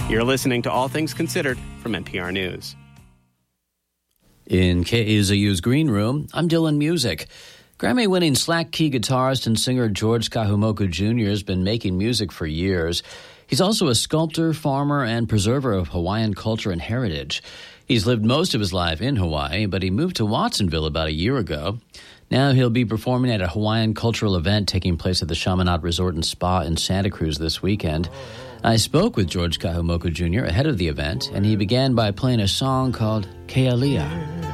You're listening to All Things Considered from NPR News. In KAZU's Green Room, I'm Dylan Music. Grammy-winning slack key guitarist and singer George Kahumoku Jr. has been making music for years. He's also a sculptor, farmer, and preserver of Hawaiian culture and heritage. He's lived most of his life in Hawaii, but he moved to Watsonville about a year ago. Now he'll be performing at a Hawaiian cultural event taking place at the Chaminade Resort and Spa in Santa Cruz this weekend. I spoke with George Kahumoku Jr. ahead of the event, and he began by playing a song called Kealia.